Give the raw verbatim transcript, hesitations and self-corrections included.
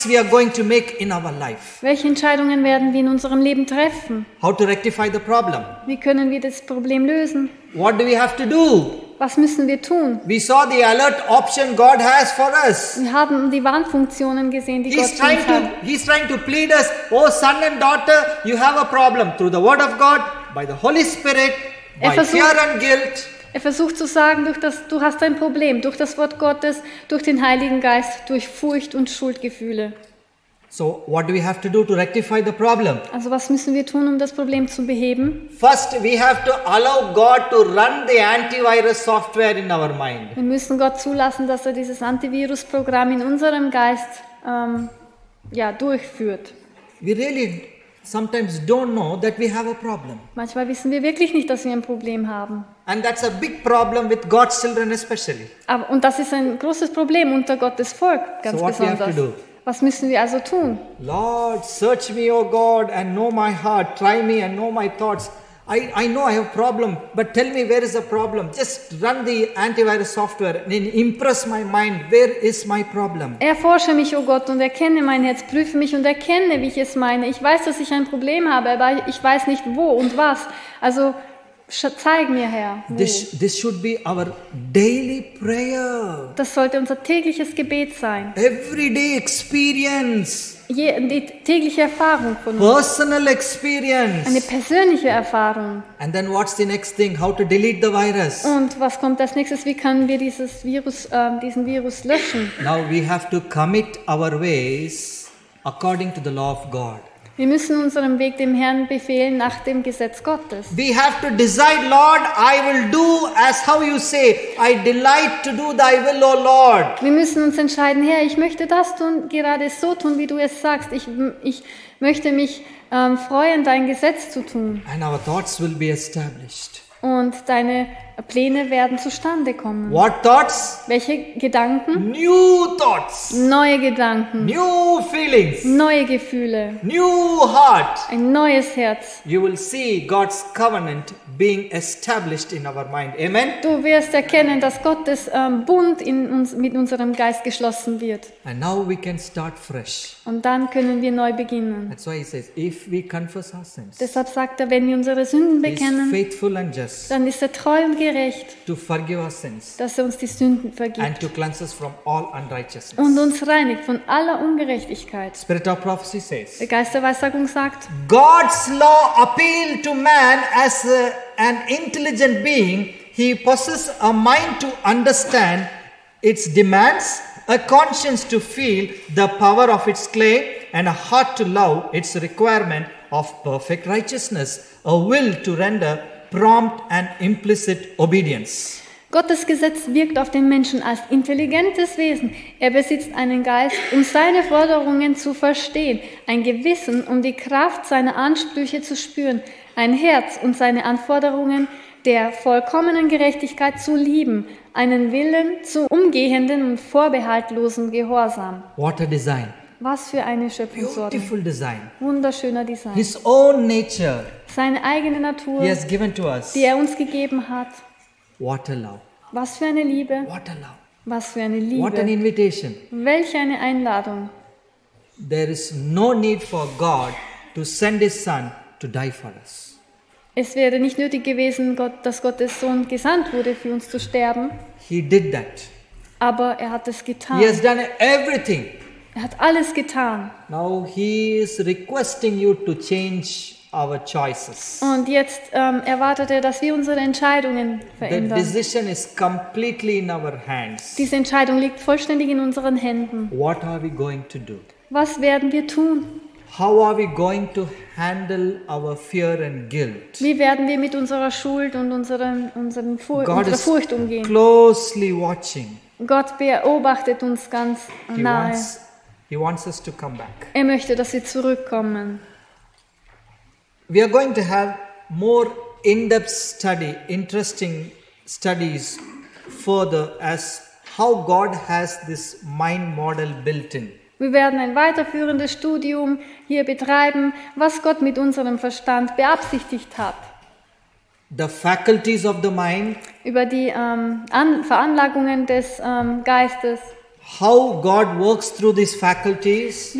we are going to make in our life. Welche Entscheidungen werden wir in unserem Leben treffen? How to rectify the problem. Wie können wir das Problem lösen? What do we have to do? Was müssen wir tun? We saw the alert option God has for us. Wir haben die Warnfunktionen gesehen, die Gott He's für trying uns hat. to, he's trying to plead us, oh son and daughter, you have a problem. Through the word of God, by the Holy Spirit, by Er versucht- fear and guilt. Er versucht zu sagen, durch das, du hast ein Problem, durch das Wort Gottes, durch den Heiligen Geist, durch Furcht und Schuldgefühle. So what do we have to do to rectify the problem? Also was müssen wir tun, um das Problem zu beheben? First, we have to allow God to run the antivirus software in our mind. Wir müssen Gott zulassen, dass er dieses Antivirusprogramm in unserem Geist ähm, ja, durchführt. We really sometimes don't know that we have a problem. Manchmal wissen wir wirklich nicht, dass wir ein Problem haben. And that's a big problem with God's children especially. Aber, und das ist ein großes Problem unter Gottes Volk, ganz So what we have besonders. to do? Was müssen wir also tun? Lord, search me, O God, and know my heart. Try me and know my thoughts. I, I know I have a problem, but tell me where is the problem. Just run the antivirus software and impress my mind. Where is my problem? Erforsche mich, o Gott, und erkenne mein Herz, prüfe mich und erkenne, wie ich es meine. Ich weiß, dass ich ein Problem habe, aber ich weiß nicht wo und was. Also sch- zeig mir, Herr, wo. This, this should be our daily prayer. Das sollte unser tägliches Gebet sein. Everyday experience. Je, die tägliche Erfahrung von uns. Personal experience. Eine persönliche Erfahrung. And then what's the next thing? How to delete the virus. Und was kommt als nächstes? Wie können wir dieses Virus, äh, diesen Virus löschen? Now we have to commit our ways according to the law of God. Wir müssen unseren Weg dem Herrn befehlen nach dem Gesetz Gottes. We have to decide, Lord, I will do as how you say. I delight to do thy will, O Lord. Wir müssen uns entscheiden, Herr, ich möchte das tun, gerade so tun, wie du es sagst. Ich, ich möchte mich ähm, freuen, dein Gesetz zu tun. And our thoughts will be established. Und deine Pläne werden zustande kommen. What thoughts? Welche Gedanken? New thoughts. Neue Gedanken, New feelings. neue Gefühle, New heart. ein neues Herz. You will see God's covenant being established in our mind. Amen. Du wirst erkennen, dass Gottes ähm, Bund in uns, mit unserem Geist geschlossen wird. And now we can start fresh. Und dann können wir neu beginnen. That's why he says, if we confess our sins, Deshalb sagt er, wenn wir unsere Sünden he is bekennen, faithful and just dann ist er treu und gerecht, to forgive our sins dass er uns die Sünden vergibt and to cleanse us from all unrighteousness. und uns reinigt von aller Ungerechtigkeit. Spirit of prophecy says, Der Geist der Weissagung sagt, God's law appealed to man as a, an intelligent being. He possesses a mind to understand its demands, a conscience to feel the power of its claim, and a heart to love its requirement of perfect righteousness, a will to render prompt and implicit obedience. Gottes Gesetz wirkt auf den Menschen als intelligentes Wesen. Er besitzt einen Geist, um seine Forderungen zu verstehen, ein Gewissen, um die Kraft seiner Ansprüche zu spüren, ein Herz, um seine Anforderungen der vollkommenen Gerechtigkeit zu lieben, einen Willen zu umgehenden und vorbehaltlosen Gehorsam. What a design. Was für eine Schöpfungsordnung. Beautiful design. Wunderschöner Design. His own nature Seine eigene Natur, he has given to us. die er uns gegeben hat. What a love. Was für eine Liebe, What a love. was für eine What an Liebe. invitation. Welch eine Einladung. There is no need for God to send his son to die for us. Es wäre nicht nötig gewesen, Gott, dass Gottes Sohn gesandt wurde, für uns zu sterben, He did that. aber er hat es He getan. has done everything. Er hat alles getan. Now he is requesting you to change our choices. Und jetzt ähm, erwartet er, dass wir unsere Entscheidungen The verändern. decision is completely in our hands. Diese Entscheidung liegt vollständig in unseren Händen. What are we going to do? Was werden wir tun? How are we going to handle our fear and guilt? Wie werden wir mit unserer Schuld und unseren, unseren Fur God unserer is Furcht umgehen? closely watching. Gott beobachtet uns ganz He nahe. wants, he wants us to come back. Er möchte, dass wir zurückkommen. We are going to have more in-depth study, interesting studies further as how God has this mind model built in. Wir werden ein weiterführendes Studium hier betreiben, was Gott mit unserem Verstand beabsichtigt hat. The faculties of the mind, Über die ähm, An Veranlagungen des ähm, Geistes, how God works through these faculties.